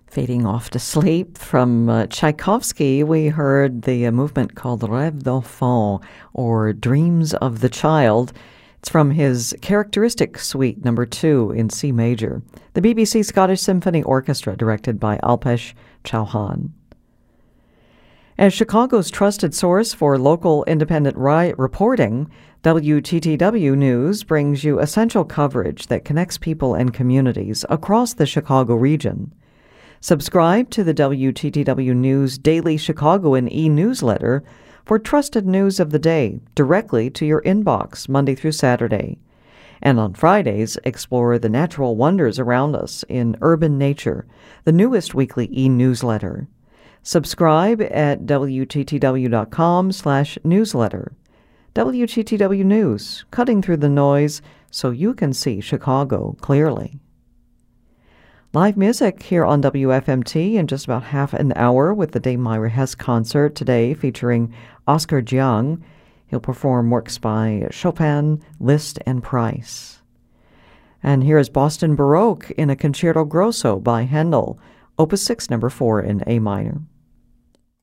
Fading off to sleep from Tchaikovsky, we heard the movement called Rêve d'enfant, or Dreams of the Child. It's from his Characteristic Suite No. 2 in C major, the BBC Scottish Symphony Orchestra, directed by Alpesh Chauhan. As Chicago's trusted source for local independent reporting, WTTW News brings you essential coverage that connects people and communities across the Chicago region. Subscribe to the WTTW News Daily Chicagoan e-newsletter for trusted news of the day directly to your inbox Monday through Saturday. And on Fridays, explore the natural wonders around us in Urban Nature, the newest weekly e-newsletter. Subscribe at WTTW.com/newsletter. WTTW News, cutting through the noise so you can see Chicago clearly. Live music here on WFMT in just about half an hour with the Dame Myra Hess concert today featuring Oscar Jiang. He'll perform works by Chopin, Liszt, and Price. And here is Boston Baroque in a Concerto Grosso by Handel, Opus 6, No. 4 in A minor.